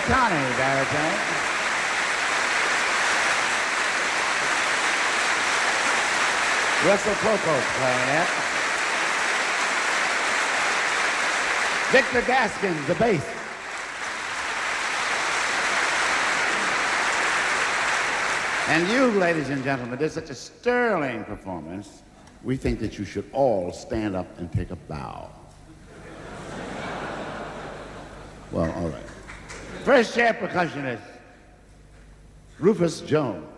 Connie, baritone. Russell Coco, clarinet. Victor Gaskins, the bass. And you, ladies and gentlemen, did such a sterling performance, we think that you should all stand up and take a bow. Well, all right. First chair percussionist, Rufus Jones.